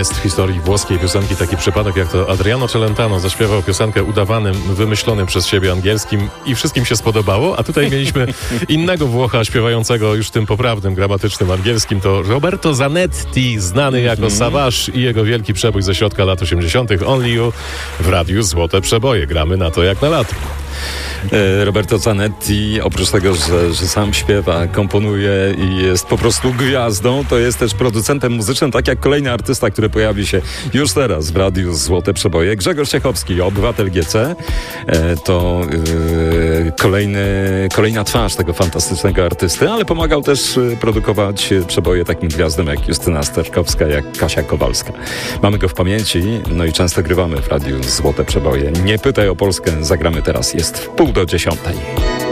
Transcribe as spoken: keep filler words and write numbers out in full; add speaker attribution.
Speaker 1: jest w historii włoskiej piosenki taki przypadek, jak to Adriano Celentano zaśpiewał piosenkę udawanym, wymyślonym przez siebie angielskim i wszystkim się spodobało, a tutaj mieliśmy innego Włocha śpiewającego już tym poprawnym, gramatycznym angielskim. To Roberto Zanetti, znany jako Savage i jego wielki przebój ze środka lat osiemdziesiątych. Only You w radiu Złote Przeboje. Gramy na to jak na latro.
Speaker 2: Roberto Zanetti, oprócz tego, że, że sam śpiewa, komponuje i jest po prostu gwiazdą, to jest też producentem muzycznym, tak jak kolejny artysta, który pojawi się już teraz w radiu Złote Przeboje. Grzegorz Ciechowski, obywatel G C, to yy, kolejny, kolejna twarz tego fantastycznego artysty, ale pomagał też produkować przeboje takim gwiazdom jak Justyna Sterczkowska, jak Kasia Kowalska. Mamy go w pamięci, no i często grywamy w radiu Złote Przeboje. Nie pytaj o Polskę, zagramy teraz. Jest w pół do dziesiątej.